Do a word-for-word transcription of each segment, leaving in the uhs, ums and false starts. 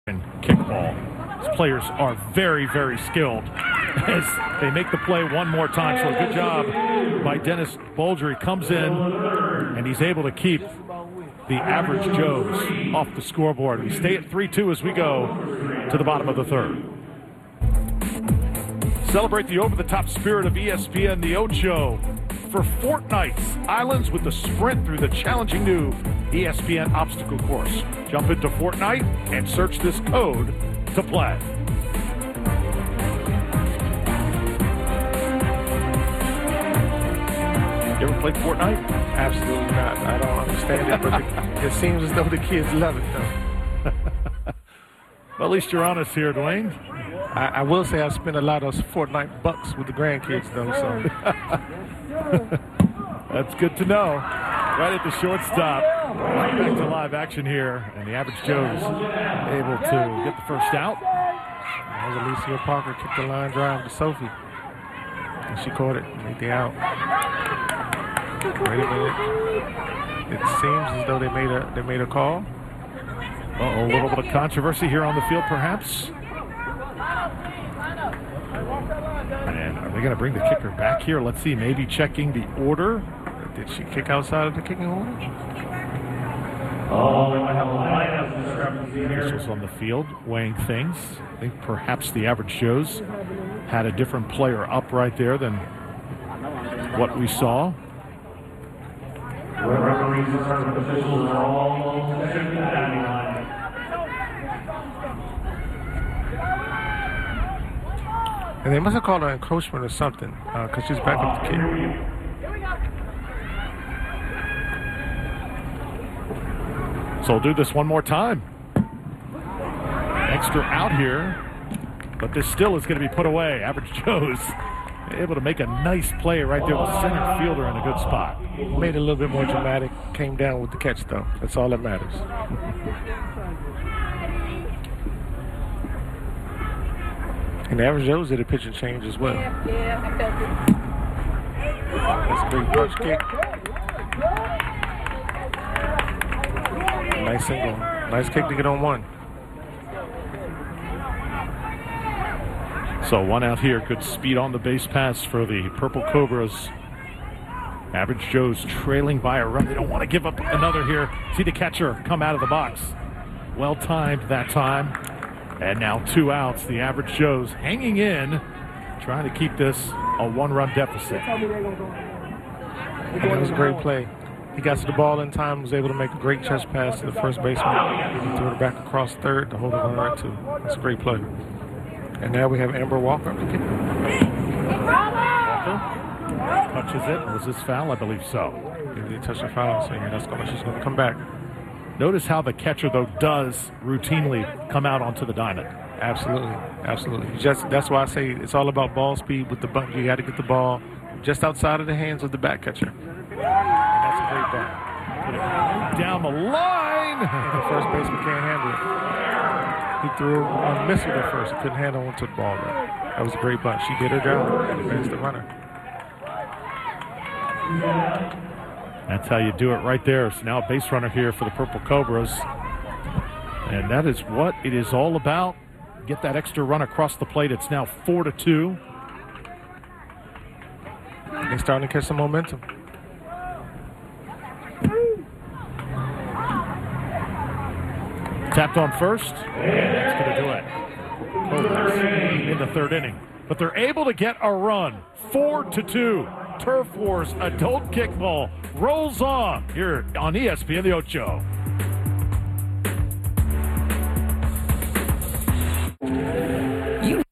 And kickball. These players are very, very skilled as they make the play one more time. So a good job by Dennis Bolger. He comes in and he's able to keep the Average Joes off the scoreboard. We stay at three two as we go to the bottom of the third. Celebrate the over-the-top spirit of E S P N, the Ocho, for Fortnite's Islands with the sprint through the challenging new E S P N obstacle course. Jump into Fortnite and search this code to play. You ever played Fortnite? Absolutely not. I don't understand it, but it, it seems as though the kids love it, though. Well, at least you're honest here, Dwayne. I, I will say I spent a lot of Fortnite bucks with the grandkids, though, so. That's good to know. Right at the shortstop. Right back to live action here, and the Average Joes able to get the first out. As Alicia Parker kicked the line drive to Sophie. And she caught it, made the out. Wait a minute. It seems as though they made a they made a call. Uh-oh, a little bit of controversy here on the field, perhaps. And are they going to bring the kicker back here? Let's see, maybe checking the order. Did she kick outside of the kicking order? Oh, we might have a lineup discrepancy here. This was on the field, weighing things. I think perhaps the Average Joes had a different player up right there than what we saw. The referees and tournament officials are all checking the batting line. And they must have called her encroachment or something, because uh, she's back up the kick. So we'll do this one more time. Extra out here, but this still is going to be put away. Average Joes able to make a nice play right there with the center fielder in a good spot. Made it a little bit more dramatic, came down with the catch, though. That's all that matters. And the Average Joes did a pitch and change as well. Yeah, yeah, I felt it. That's a great punch kick. Nice single. Nice kick to get on one. So one out here. Good speed on the base pass for the Purple Cobras. Average Joes trailing by a run. They don't want to give up another here. See the catcher come out of the box. Well timed that time. And now two outs. The Average Joes hanging in, trying to keep this a one-run deficit. That was a great play. He got to the ball in time, was able to make a great chest pass to the first baseman. He threw it back across third to hold it on right two. That's a great play. And now we have Amber Walker. Walker touches it. Was this foul? I believe so. He did touch the foul, so yeah, that's gonna, she's going to come back. Notice how the catcher, though, does routinely come out onto the diamond. Absolutely, absolutely. Just that's why I say it's all about ball speed with the bunt. You got to get the ball just outside of the hands of the back catcher. And that's a great bunt. Put it down the line. And the first baseman can't handle it. He threw a missile at first. He couldn't handle one, took the ball though. That was a great bunt. She did her job and advanced the runner. That's how you do it right there. So now a base runner here for the Purple Cobras. And that is what it is all about. Get that extra run across the plate. It's now four to two. They're starting to catch some momentum. Tapped on first. And that's going to do it. Cobras in the third inning. But they're able to get a run. Four to two. Turf Wars Adult Kickball rolls on here on E S P N The Ocho. You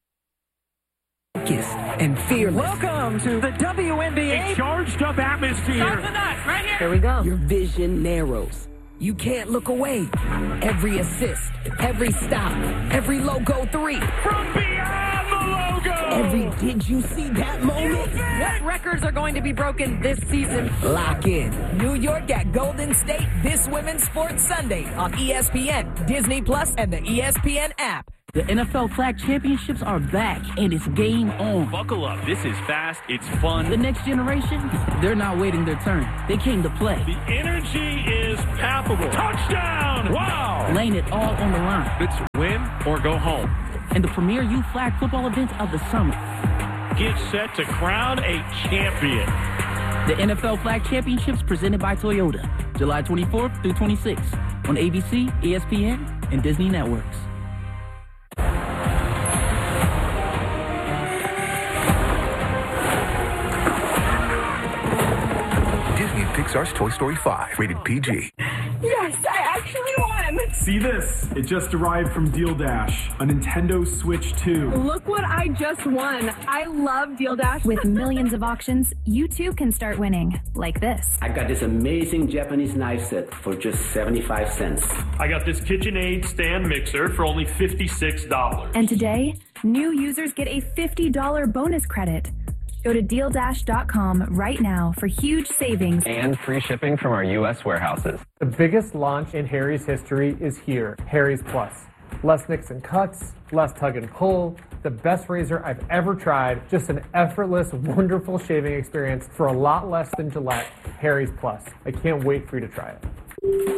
and fearless. Welcome to the W N B A. A charged up atmosphere. Stop the nut, right here. Here we go. Your vision narrows. You can't look away. Every assist, every stop, every logo three. From beyond the logo. Every did you see that moment? What records are going to be broken this season? Lock in. New York at Golden State this Women's Sports Sunday on E S P N, Disney Plus, and the E S P N app. The N F L Flag Championships are back, and it's game on. Buckle up. This is fast. It's fun. The next generation, they're not waiting their turn. They came to play. The energy is palpable. Touchdown! Wow! Laying it all on the line. It's win or go home. And the premier youth flag football event of the summer. Get set to crown a champion. The N F L Flag Championships presented by Toyota. July twenty-fourth through twenty-sixth on A B C, E S P N, and Disney Networks. Pixar's Toy Story five, rated P G. Yes, I actually won! See this? It just arrived from Deal Dash, a Nintendo Switch two. Look what I just won. I love Deal Dash. With millions of auctions, you too can start winning, like this. I got this amazing Japanese knife set for just seventy-five cents. I got this KitchenAid stand mixer for only fifty-six dollars. And today, new users get a fifty dollars bonus credit. Go to deal dash dot com right now for huge savings and free shipping from our U S warehouses. The biggest launch in Harry's history is here, Harry's Plus. Less nicks and cuts, less tug and pull, the best razor I've ever tried, just an effortless, wonderful shaving experience for a lot less than Gillette, Harry's Plus. I can't wait for you to try it.